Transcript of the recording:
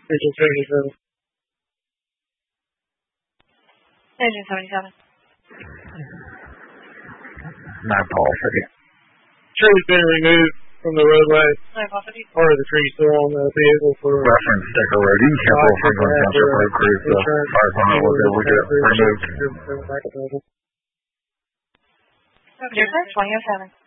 Engine 77. Engine 77. 9 City. Tree's been removed from the roadway. 9 City. Part of the tree still on the vehicle for reference Decker Road. You can cancel from the Township Road Crew. The fire department was able to get removed. Deer 2007.